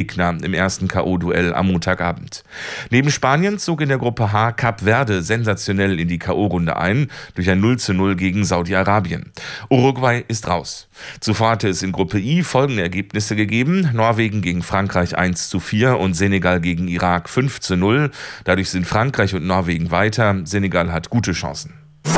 Gegner im ersten K.O.-Duell am Montagabend. Neben Spanien zog in der Gruppe H Kap Verde sensationell in die K.O.-Runde ein, durch ein 0:0 gegen Saudi-Arabien. Uruguay ist raus. Zuvor hatte es in Gruppe I folgende Ergebnisse gegeben: Norwegen gegen Frankreich 1:4 und Senegal gegen Irak 5:0. Dadurch sind Frankreich und Norwegen weiter. Senegal hat gute Chancen.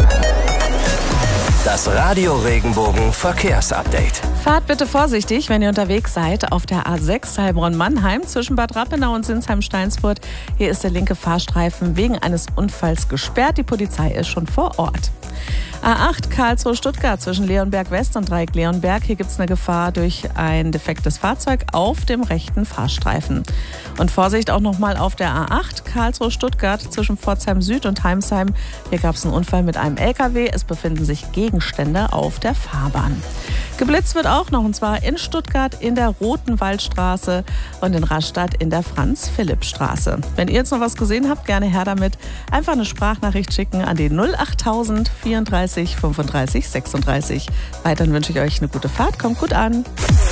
Das Radio Regenbogen Verkehrsupdate. Fahrt bitte vorsichtig, wenn ihr unterwegs seid auf der A6 Heilbronn-Mannheim zwischen Bad Rappenau und Sinsheim-Steinsfurt. Hier ist der linke Fahrstreifen wegen eines Unfalls gesperrt. Die Polizei ist schon vor Ort. A8 Karlsruhe-Stuttgart zwischen Leonberg West und Dreieck Leonberg. Hier gibt es eine Gefahr durch ein defektes Fahrzeug auf dem rechten Fahrstreifen. Und Vorsicht auch nochmal auf der A8 Karlsruhe-Stuttgart zwischen Pforzheim Süd und Heimsheim. Hier gab es einen Unfall mit einem LKW. Es befinden sich Gegenstände auf der Fahrbahn. Geblitzt wird auch noch, und zwar in Stuttgart in der Roten Waldstraße und in Rastatt in der Franz-Philipp-Straße. Wenn ihr jetzt noch was gesehen habt, gerne her damit. Einfach eine Sprachnachricht schicken an die 08000 34 35 36. Weiterhin wünsche ich euch eine gute Fahrt. Kommt gut an.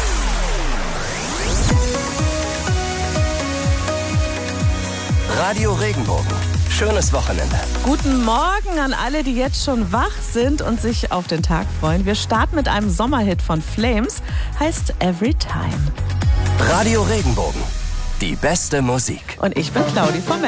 Radio Regenbogen. Schönes Wochenende. Guten Morgen an alle, die jetzt schon wach sind und sich auf den Tag freuen. Wir starten mit einem Sommerhit von Flames, heißt Every Time. Radio Regenbogen. Die beste Musik. Und ich bin Claudi vom